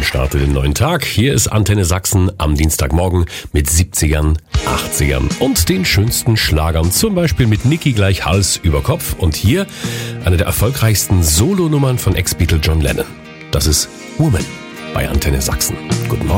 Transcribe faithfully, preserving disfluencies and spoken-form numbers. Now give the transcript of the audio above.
startet den neuen Tag. Hier ist Antenne Sachsen am Dienstagmorgen mit siebzigern, achtzigern und den schönsten Schlagern. Zum Beispiel mit Niki gleich Hals über Kopf. Und hier eine der erfolgreichsten Solonummern von Ex-Beatle John Lennon. Das ist Woman bei Antenne Sachsen. Guten Morgen.